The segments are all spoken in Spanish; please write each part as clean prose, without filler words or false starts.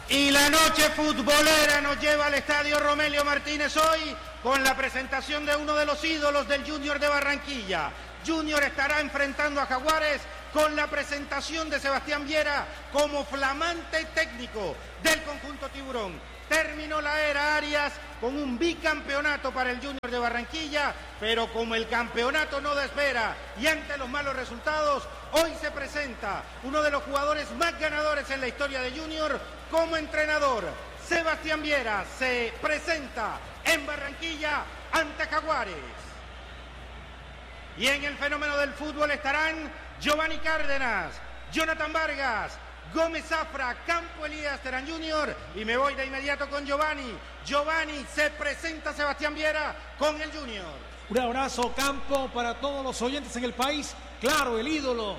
Y la noche futbolera nos lleva al estadio Romelio Martínez hoy con la presentación de uno de los ídolos del Junior de Barranquilla. Junior estará enfrentando a Jaguares con la presentación de Sebastián Viera como flamante técnico del conjunto tiburón. Terminó la era Arias con un bicampeonato para el Junior de Barranquilla, pero como el campeonato no da espera y ante los malos resultados, hoy se presenta uno de los jugadores más ganadores en la historia de Junior como entrenador. Sebastián Viera se presenta en Barranquilla ante Jaguares. Y en el fenómeno del fútbol estarán Giovanni Cárdenas, Jonathan Vargas, Gómez Zafra, Campo Elías Terán Jr. y me voy de inmediato con Giovanni. Giovanni, se presenta Sebastián Viera con el Junior. Un abrazo, Campo, para todos los oyentes en el país. Claro, el ídolo,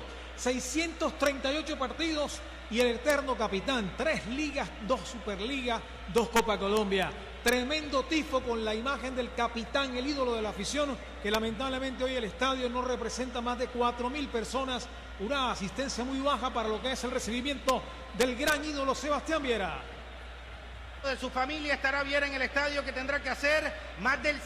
638 partidos y el eterno capitán. 3 ligas, 2 Superligas, 2 Copa Colombia. Tremendo tifo con la imagen del capitán, el ídolo de la afición, que lamentablemente hoy el estadio no representa más de 4.000 personas. Una asistencia muy baja para lo que es el recibimiento del gran ídolo Sebastián Viera. De su familia estará Viera en el estadio, que tendrá que hacer más del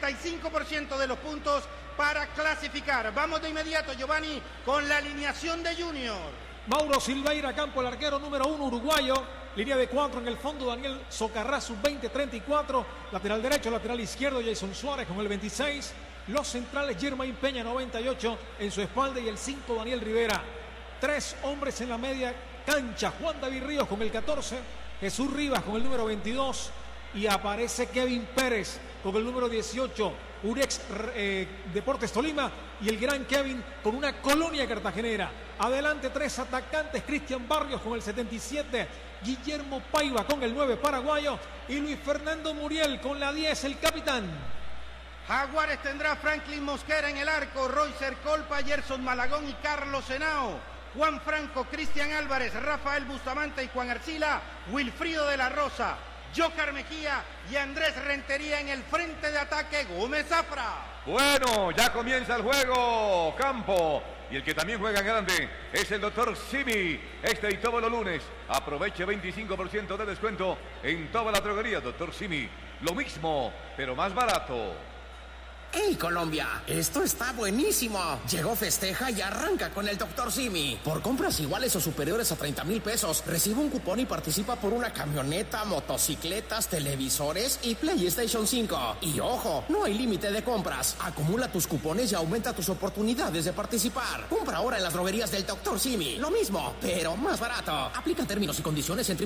65% de los puntos para clasificar. Vamos de inmediato, Giovanni, con la alineación de Junior. Mauro Silveira, Campo, el arquero número 1 uruguayo. Línea de 4 en el fondo, Daniel Socarrá, sub-20, 34. Lateral derecho, lateral izquierdo, Jason Suárez con el 26. Los centrales, Germain Peña, 98 en su espalda, y el 5, Daniel Rivera. 3 hombres en la media cancha, Juan David Ríos con el 14, Jesús Rivas con el número 22, y aparece Kevin Pérez con el número 18, Urex Deportes Tolima, y el gran Kevin con una Colonia cartagenera. Adelante 3 atacantes, Cristian Barrios con el 77, Guillermo Paiva con el 9 paraguayo, y Luis Fernando Muriel con la 10, el capitán. Jaguares tendrá Franklin Mosquera en el arco, Roycer Colpa, Gerson Malagón y Carlos Henao. Juan Franco, Cristian Álvarez, Rafael Bustamante y Juan Arcila, Wilfrido de la Rosa, Jocar Mejía y Andrés Rentería en el frente de ataque, Gómez Zafra. Bueno, ya comienza el juego, Campo. Y el que también juega en grande es el doctor Simi. Este y todos los lunes. Aproveche 25% de descuento en toda la droguería, doctor Simi. Lo mismo, pero más barato. ¡Hey, Colombia! Esto está buenísimo. Llegó Festeja y arranca con el Dr. Simi. Por compras iguales o superiores a 30,000 pesos, recibe un cupón y participa por una camioneta, motocicletas, televisores y PlayStation 5. Y ojo, no hay límite de compras. Acumula tus cupones y aumenta tus oportunidades de participar. Compra ahora en las droguerías del Dr. Simi. Lo mismo, pero más barato. Aplica términos y condiciones en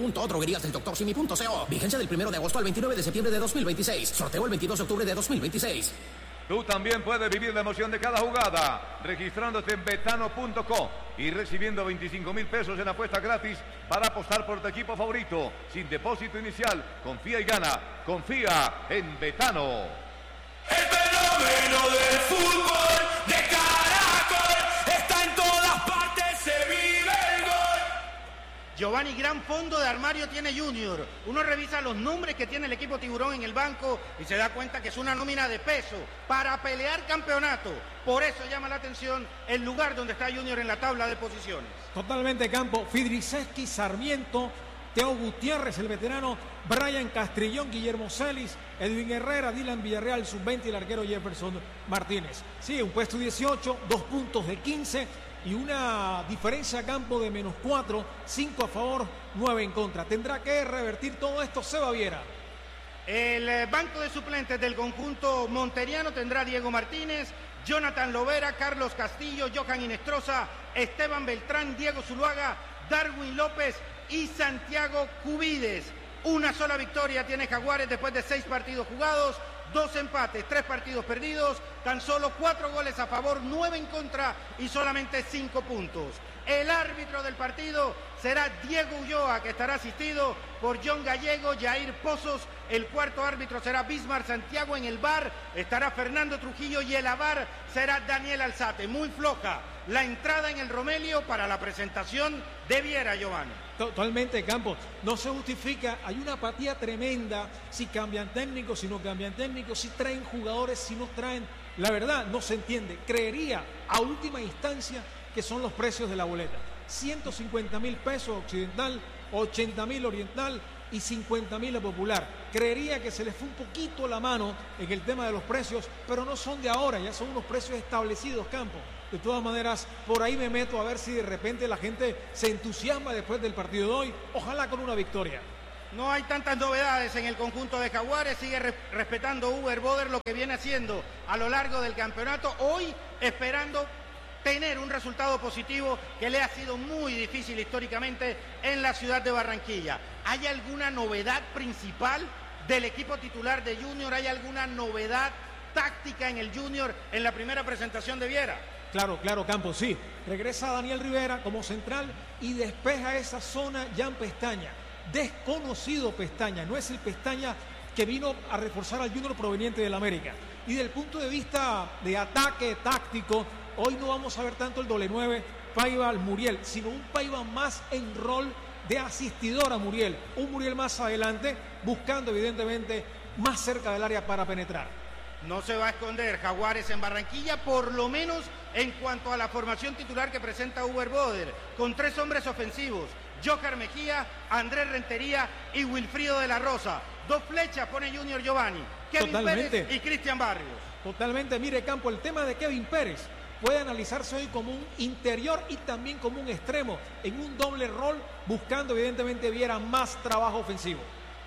www.drogueriasdeldoctorsimi.co. Vigencia del 1 de agosto al 29 de septiembre de 2026. Sorteo el 22 de octubre de 2026. Tú también puedes vivir la emoción de cada jugada registrándote en betano.co y recibiendo 25,000 pesos en apuestas gratis para apostar por tu equipo favorito sin depósito inicial. Confía y gana. Confía en Betano. El fenómeno del fútbol de Caracol está en todas partes, se vive el gol. Giovanni, gran fondo de armario tiene Junior. Uno revisa los nombres que tiene el equipo tiburón en el banco y se da cuenta que es una nómina de peso para pelear campeonato. Por eso llama la atención el lugar donde está Junior en la tabla de posiciones. Totalmente, Campo. Fidriceski, Sarmiento, Teo Gutiérrez, el veterano, Brian Castrillón, Guillermo Celis, Edwin Herrera, Dylan Villarreal, sub-20 y el arquero Jefferson Martínez. Sí, un puesto 18, 2 puntos de 15 y una diferencia a campo de -4, 5 a favor, 9 en contra. Tendrá que revertir todo esto Seba Viera. El banco de suplentes del conjunto monteriano tendrá Diego Martínez, Jonathan Lovera, Carlos Castillo, Johan Inestrosa, Esteban Beltrán, Diego Zuluaga, Darwin López y Santiago Cubides. Una sola victoria tiene Jaguares después de 6 partidos jugados, 2 empates, 3 partidos perdidos, tan solo 4 goles a favor, 9 en contra y solamente 5 puntos. El árbitro del partido será Diego Ulloa, que estará asistido por John Gallego, Jair Pozos. El cuarto árbitro será Bismar Santiago. En el VAR estará Fernando Trujillo y el AVAR será Daniel Alzate. Muy floja la entrada en el Romelio para la presentación de Viera, Giovanni. Totalmente, Campos. No se justifica. Hay una apatía tremenda. Si cambian técnicos, si no cambian técnicos, si traen jugadores, si no traen. La verdad, no se entiende. Creería a última instancia que son los precios de la boleta. 150,000 pesos Occidental, 80.000 Oriental y 50.000 la Popular. Creería que se les fue un poquito la mano en el tema de los precios, pero no son de ahora, ya son unos precios establecidos, Campo. De todas maneras, por ahí me meto a ver si de repente la gente se entusiasma después del partido de hoy, ojalá con una victoria. No hay tantas novedades en el conjunto de Jaguares, sigue respetando Uber Boder lo que viene haciendo a lo largo del campeonato, hoy esperando tener un resultado positivo que le ha sido muy difícil históricamente en la ciudad de Barranquilla. ¿Hay alguna novedad principal del equipo titular de Junior? ¿Hay alguna novedad táctica en el Junior en la primera presentación de Viera? Claro, Campos, sí. Regresa Daniel Rivera como central y despeja esa zona Jan Pestaña. Desconocido Pestaña, no es el Pestaña que vino a reforzar al Junior proveniente del América. Y del punto de vista de ataque táctico, hoy no vamos a ver tanto el doble 9 Paiva al Muriel, sino un Paiva más en rol de asistidor a Muriel. Un Muriel más adelante, buscando evidentemente más cerca del área para penetrar. No se va a esconder Jaguares en Barranquilla, por lo menos en cuanto a la formación titular que presenta Uber Boder, con 3 hombres ofensivos: Joker Mejía, Andrés Rentería y Wilfrido de la Rosa. 2 flechas pone Junior Giovanni, Kevin Pérez y Cristian Barrios. Totalmente, mire Campo, el tema de Kevin Pérez puede analizarse hoy como un interior y también como un extremo, en un doble rol, buscando evidentemente Viera más trabajo ofensivo.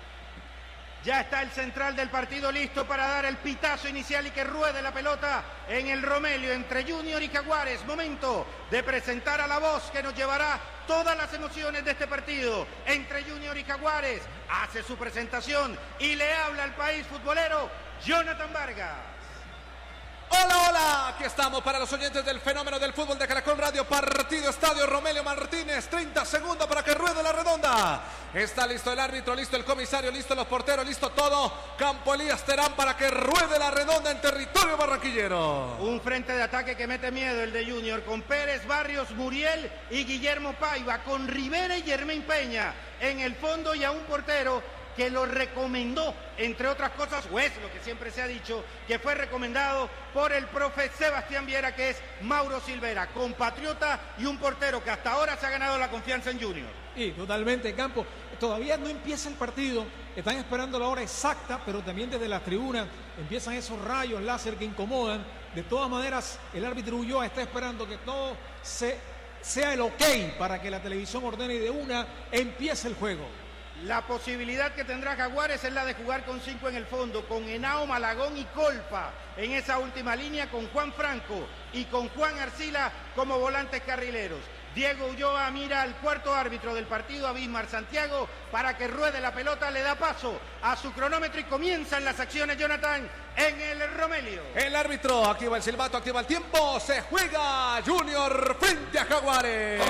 Ya está el central del partido listo para dar el pitazo inicial y que ruede la pelota en el Romelio entre Junior y Jaguares. Momento de presentar a la voz que nos llevará todas las emociones de este partido entre Junior y Jaguares. Hace su presentación y le habla al país futbolero Jonathan Vargas. Hola, hola, aquí estamos para los oyentes del fenómeno del fútbol de Caracol Radio, partido Estadio Romelio Martínez, 30 segundos para que ruede la redonda. Está listo el árbitro, listo el comisario, listo los porteros, listo todo. Campo Elías Terán para que ruede la redonda en territorio barranquillero. Un frente de ataque que mete miedo el de Junior, con Pérez, Barrios, Muriel y Guillermo Paiva, con Rivera y Germán Peña en el fondo y a un portero que lo recomendó, entre otras cosas, o es lo que siempre se ha dicho, que fue recomendado por el profe Sebastián Viera, que es Mauro Silvera, compatriota y un portero que hasta ahora se ha ganado la confianza en Junior. Y totalmente, Campo, todavía no empieza el partido, están esperando la hora exacta, pero también desde la tribuna empiezan esos rayos láser que incomodan. De todas maneras, el árbitro Ulloa está esperando que todo sea el ok para que la televisión ordene y de una empiece el juego. La posibilidad que tendrá Jaguares es la de jugar con 5 en el fondo, con Henao, Malagón y Colpa en esa última línea, con Juan Franco y con Juan Arcila como volantes carrileros. Diego Ulloa mira al cuarto árbitro del partido, a Bismar Santiago, para que ruede la pelota, le da paso a su cronómetro y comienzan las acciones, Jonathan, en el Romelio. El árbitro activa el silbato, activa el tiempo, se juega Junior frente a Jaguares.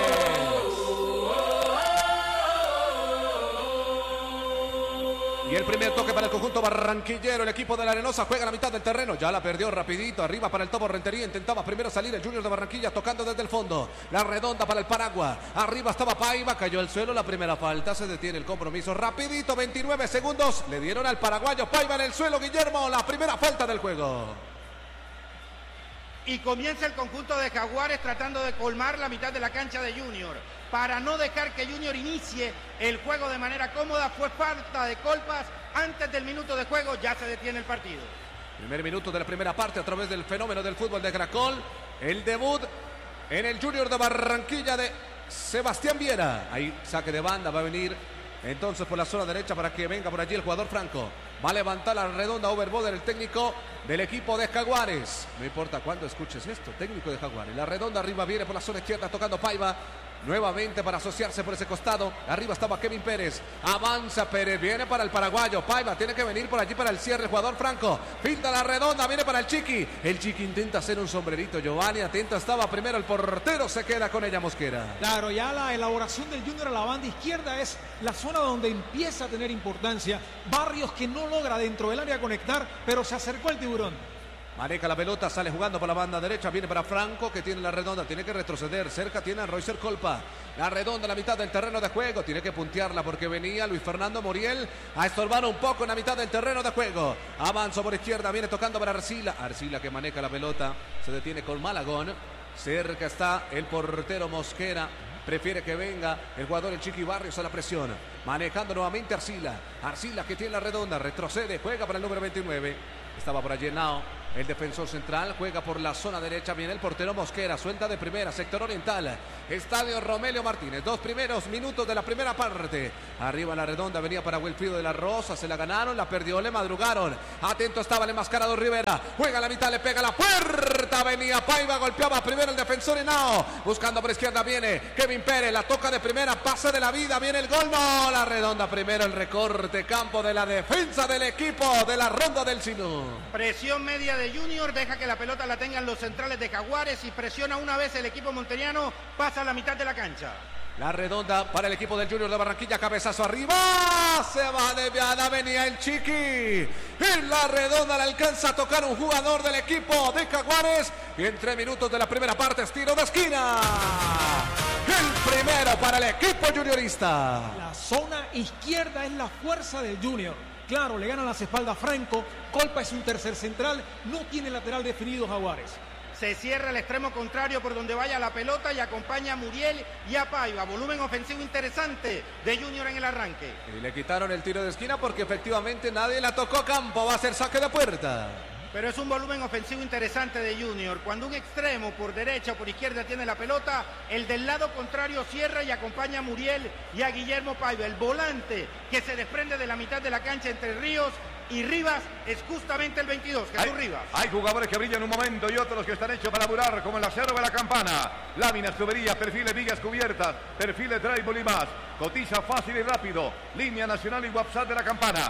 Y el primer toque para el conjunto barranquillero, el equipo de la Arenosa juega a la mitad del terreno, ya la perdió rapidito, arriba para el Tobo Rentería, intentaba primero salir el Junior de Barranquilla tocando desde el fondo, la redonda para el Paragua, arriba estaba Paiva, cayó al suelo, la primera falta, se detiene el compromiso, rapidito, 29 segundos, le dieron al paraguayo Paiva en el suelo, Guillermo, la primera falta del juego. Y comienza el conjunto de Jaguares tratando de colmar la mitad de la cancha de Junior. Para no dejar que Junior inicie el juego de manera cómoda, fue falta de Colpas antes del minuto de juego, ya se detiene el partido. Primer minuto de la primera parte a través del fenómeno del fútbol de Caracol. El debut en el Junior de Barranquilla de Sebastián Viera. Ahí saque de banda, va a venir entonces por la zona derecha para que venga por allí el jugador Franco. Va a levantar la redonda Overboder, el técnico del equipo de Jaguares. No importa cuándo escuches esto, técnico de Jaguares. La redonda arriba viene por la zona izquierda tocando Paiva. Nuevamente para asociarse por ese costado. Arriba estaba Kevin Pérez. Avanza Pérez. Viene para el paraguayo. Paiva tiene que venir por allí para el cierre. El jugador Franco. Pinta la redonda. Viene para el Chiqui. El Chiqui intenta hacer un sombrerito. Giovanni atento estaba primero el portero. Se queda con ella Mosquera. Claro, ya la elaboración del Junior a la banda izquierda es la zona donde empieza a tener importancia. Barrios que no logra dentro del área conectar, pero se acercó el tiburón. Maneja la pelota, sale jugando por la banda derecha, viene para Franco que tiene la redonda, tiene que retroceder, cerca tiene a Roycer Colpa, la redonda en la mitad del terreno de juego, tiene que puntearla porque venía Luis Fernando Muriel a estorbar un poco en la mitad del terreno de juego, avanza por izquierda, viene tocando para Arcila, Arcila que maneja la pelota, se detiene con Malagón, cerca está el portero Mosquera, Prefiere que venga el jugador el Chiqui Barrios a la presión. Manejando nuevamente Arcila. Arcila que tiene la redonda. Retrocede. Juega para el número 29. Estaba por allí Henao. El defensor central juega por la zona derecha. Viene el portero Mosquera. Suelta de primera. Sector oriental. Estadio Romelio Martínez. 2 primeros minutos de la primera parte. Arriba la redonda. Venía para Wilfrido de la Rosa. Se la ganaron. La perdió. Le madrugaron. Atento estaba el enmascarado Rivera. Juega a la mitad. Le pega a la puerta. Venía Paiva. Golpeaba primero el defensor Henao. Buscando por izquierda viene Kevin Pérez. La toca de primera. Pase de la vida. Viene el gol. No. La redonda primero. El recorte. Campo de la defensa del equipo de la Ronda del Sinú. Presión media de Junior, deja que la pelota la tengan los centrales de Jaguares y presiona una vez el equipo monteriano, pasa a la mitad de la cancha. La redonda para el equipo del Junior de Barranquilla, cabezazo arriba, se va desviada, venía el Chiqui. En la redonda le alcanza a tocar un jugador del equipo de Jaguares y en 3 minutos de la primera parte es tiro de esquina. El primero para el equipo juniorista. La zona izquierda es la fuerza del Junior. Claro, le ganan las espaldas Franco. Colpa es un tercer central. No tiene lateral definido Jaguares. Se cierra el extremo contrario por donde vaya la pelota y acompaña a Muriel y a Paiva. Volumen ofensivo interesante de Junior en el arranque. Y le quitaron el tiro de esquina porque efectivamente nadie la tocó a campo. Va a ser saque de puerta. Pero es un volumen ofensivo interesante de Junior. Cuando un extremo por derecha o por izquierda tiene la pelota, el del lado contrario cierra y acompaña a Muriel y a Guillermo Paiva. El volante que se desprende de la mitad de la cancha entre Ríos y Rivas es justamente el 22, Jesús Rivas. Hay jugadores que brillan un momento y otros que están hechos para durar, como el acero de la campana. Láminas, tuberías, perfiles, vigas cubiertas, perfiles, drywall y más. Cotiza fácil y rápido. Línea nacional y WhatsApp de la campana.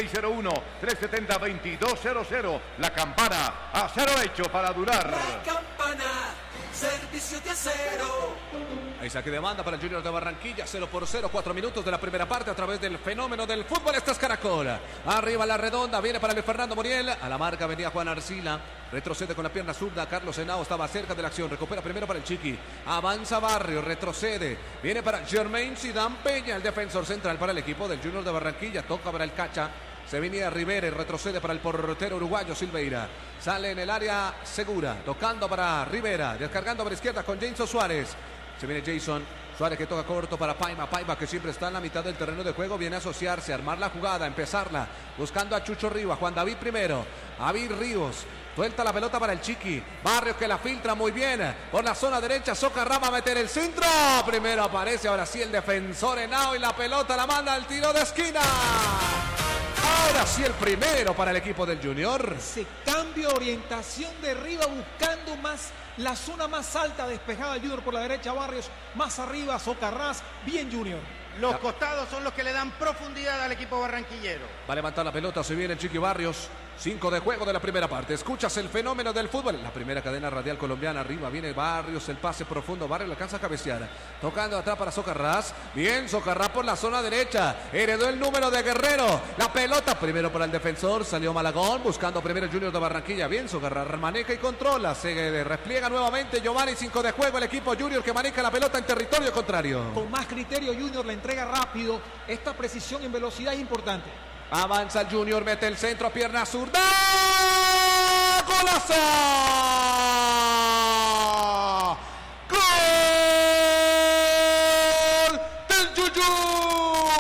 601-370-2200. La campana, acero hecho para durar. La campana, servicio de acero. Hay saque de banda para el Junior de Barranquilla, 0-0, 4 minutos de la primera parte a través del fenómeno del fútbol. Esta es Caracol. Arriba la redonda, viene para Luis Fernando Muriel. A la marca venía Juan Arcila. Retrocede con la pierna zurda. Carlos Henao estaba cerca de la acción. Recupera primero para el Chiqui. Avanza Barrio, retrocede. Viene para Germain Zidane Peña, el defensor central para el equipo del Junior de Barranquilla. Toca para el Cacha. Se venía Rivera y retrocede para el portero uruguayo Silveira. Sale en el área segura. Tocando para Rivera. Descargando para izquierda con Jason Suárez. Se viene Jason Suárez que toca corto para Paiva. Paiva que siempre está en la mitad del terreno de juego. Viene a asociarse, a armar la jugada, a empezarla. Buscando a Chucho Rivas. Juan David primero. David Ríos. Suelta la pelota para el Chiqui. Barrios que la filtra muy bien. Por la zona derecha. Socarrá va a meter el centro. Primero aparece ahora sí el defensor Henao y la pelota la manda al tiro de esquina. Ahora sí el primero para el equipo del Junior. Ese cambio de orientación de Rivas buscando más la zona más alta despejada del Junior por la derecha. Barrios más arriba. Socarrás. Bien Junior. Los costados son los que le dan profundidad al equipo barranquillero. Va a levantar la pelota, se viene el Chiqui Barrios. 5 de juego de la primera parte. Escuchas el fenómeno del fútbol. La primera cadena radial colombiana. Arriba viene Barrios, el pase profundo. Barrios le alcanza a cabecear. Tocando atrás para Socarrás. Bien, Socarrás por la zona derecha. Heredó el número de Guerrero. La pelota primero para el defensor. Salió Malagón. Buscando primero el Junior de Barranquilla. Bien, Socarrás maneja y controla. Se repliega nuevamente Giovanni. 5 de juego el equipo Junior que maneja la pelota en territorio contrario. Con más criterio Junior la entrega rápido. Esta precisión en velocidad es importante. Avanza el Junior, mete el centro, pierna zurda. ¡Golazo! ¡Gol!